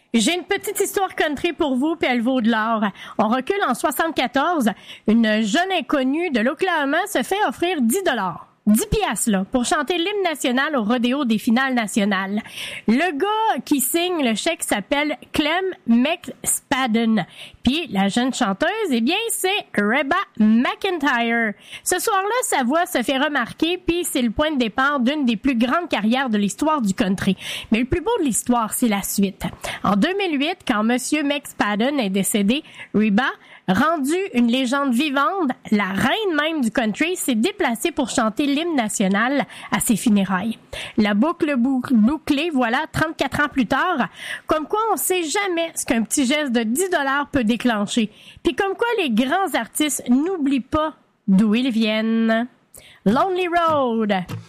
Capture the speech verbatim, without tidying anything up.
J'ai une petite histoire country pour vous, puis elle vaut de l'or. On recule en soixante-quatorze. Une jeune inconnue de l'Oklahoma se fait offrir dix dollars. dix piastres, là, pour chanter l'hymne national au rodéo des finales nationales. Le gars qui signe le chèque s'appelle Clem McSpadden. Puis la jeune chanteuse, eh bien, c'est Reba McEntire. Ce soir-là, sa voix se fait remarquer, puis c'est le point de départ d'une des plus grandes carrières de l'histoire du country. Mais le plus beau de l'histoire, c'est la suite. En deux mille huit, quand Monsieur McSpadden est décédé, Reba, rendue une légende vivante, la reine même du country, s'est déplacée pour chanter l'hymne national à ses funérailles. La boucle bou- bouclée, voilà, trente-quatre ans plus tard, comme quoi on sait jamais ce qu'un petit geste de dix dollars peut déclencher. Puis comme quoi les grands artistes n'oublient pas d'où ils viennent. Lonely Road.